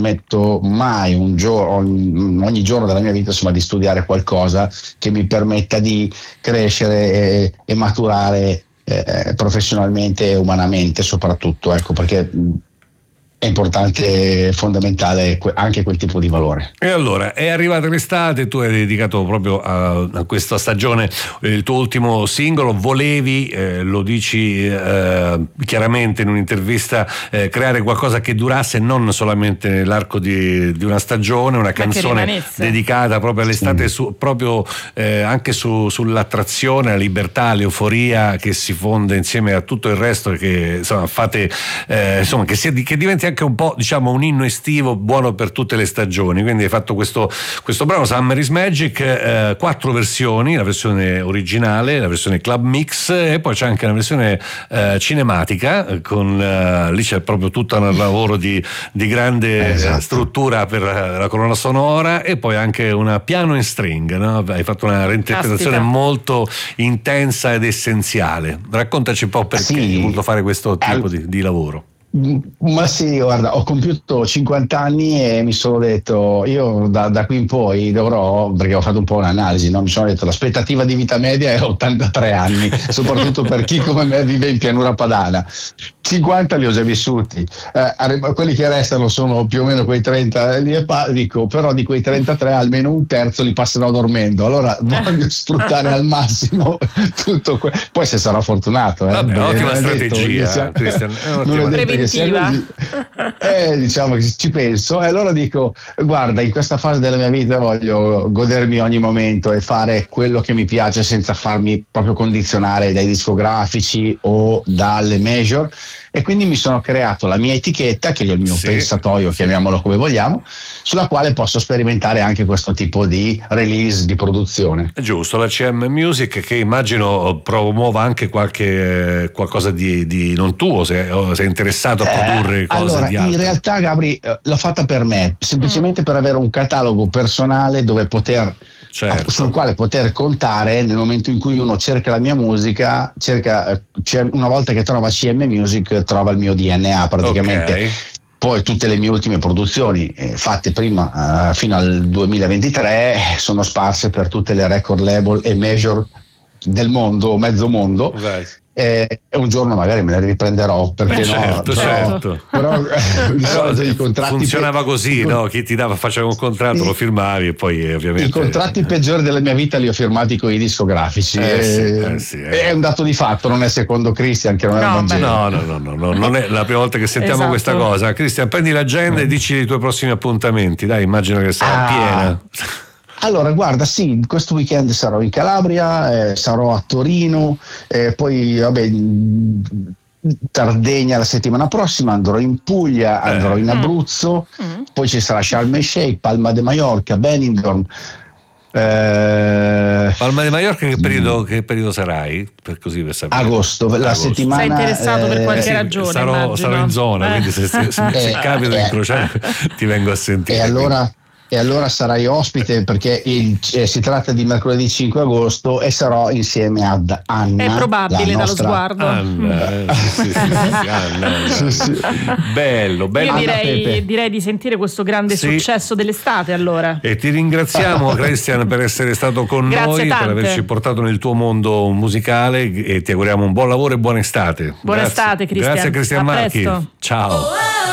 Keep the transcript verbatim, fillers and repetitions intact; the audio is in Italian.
smetto mai un giorno, ogni giorno della mia vita, insomma, di studiare qualcosa che mi permetta di crescere e, e maturare eh, professionalmente e umanamente soprattutto, ecco, perché è importante, è fondamentale anche quel tipo di valore. E allora è arrivata l'estate, tu hai dedicato proprio a, a questa stagione il tuo ultimo singolo, volevi, eh, lo dici eh, chiaramente in un'intervista, eh, creare qualcosa che durasse non solamente nell'arco di, di una stagione, una canzone dedicata proprio all'estate, sì. su, proprio eh, anche su, sull'attrazione, la libertà, l'euforia che si fonde insieme a tutto il resto, che insomma fate eh, insomma che, sia, che diventi anche un po', diciamo, un inno estivo buono per tutte le stagioni. Quindi hai fatto questo, questo brano Summer is Magic, eh, quattro versioni, la versione originale, la versione club mix e poi c'è anche una versione eh, cinematica con eh, lì c'è proprio tutto un lavoro di, di grande esatto. struttura per la colonna sonora e poi anche una piano in string, no? Hai fatto una reinterpretazione Caspita. molto intensa ed essenziale. Raccontaci un po' perché sì. hai voluto fare questo tipo di, di lavoro. Ma sì, guarda, ho compiuto cinquanta anni e mi sono detto, io da, da qui in poi dovrò, perché ho fatto un po' un'analisi, no? Mi sono detto l'aspettativa di vita media è ottantatré anni, soprattutto per chi come me vive in pianura padana. cinquanta li ho già vissuti, eh, quelli che restano sono più o meno quei trenta, dico, però di quei trentatré almeno un terzo li passerò dormendo, allora voglio sfruttare al massimo tutto que- poi se sarò fortunato. Eh, Vabbè, ottima strategia, Cristian, preventiva. Eh, diciamo che ci penso e allora dico, guarda, in questa fase della mia vita voglio godermi ogni momento e fare quello che mi piace senza farmi proprio condizionare dai discografici o dalle major, e quindi mi sono creato la mia etichetta, che è il mio sì, pensatoio, sì. chiamiamolo come vogliamo, sulla quale posso sperimentare anche questo tipo di release, di produzione. È giusto, la C M Music, che immagino promuova anche qualche qualcosa di, di non tuo, se sei interessato a produrre eh, cose allora, di altri. In realtà, Gabri, l'ho fatta per me, semplicemente mm. per avere un catalogo personale dove poter Certo. sul quale poter contare nel momento in cui uno cerca la mia musica, cerca, una volta che trova C M Music trova il mio D N A praticamente. Okay. Poi tutte le mie ultime produzioni eh, fatte prima uh, fino al duemilaventitré sono sparse per tutte le record label e major del mondo, mezzo mondo. Right. E un giorno magari me le riprenderò, perché Beh, no? Certo, però, certo. Però, però i contratti funzionava pe- così, con- no? Chi ti dava, faceva un contratto, i, lo firmavi e poi ovviamente. I contratti peggiori della mia vita li ho firmati con i discografici. Eh, e, sì, eh, sì, eh. È un dato di fatto, non è secondo Christian, che non no, è un Vangelo. No, no, no, no, no, non è la prima volta che sentiamo esatto. questa cosa. Christian, prendi l'agenda e dici i tuoi prossimi appuntamenti. Dai, immagino che sarà ah. piena. Allora, guarda, sì, questo weekend sarò in Calabria, eh, sarò a Torino, eh, poi vabbè, Sardegna la settimana prossima, andrò in Puglia, eh. andrò in Abruzzo, mm. poi ci sarà Sharm el Sheikh, Palma de Mallorca, Benidorm. Eh, Palma de Mallorca, che periodo, che periodo sarai? Per così per sapere. Agosto, la Agosto. settimana. Sei interessato eh, per qualche sì, ragione? Sarò, sarò in zona, eh. quindi se, se, se, eh, se capita di eh, incrociare ti vengo a sentire. E allora. E allora sarai ospite, perché il, eh, si tratta di mercoledì cinque agosto e sarò insieme ad Anna. È probabile la nostra... dallo sguardo. Anna, eh, sì, sì, sì, sì, Anna, sì, sì. Bello, bello. Io direi, direi di sentire questo grande sì. successo dell'estate, allora. E ti ringraziamo, Christian, per essere stato con Grazie noi, tante. per averci portato nel tuo mondo musicale, e ti auguriamo un buon lavoro e buona estate. Buona Grazie. estate, Christian. Grazie a Christian a Marchi. Presto. Ciao.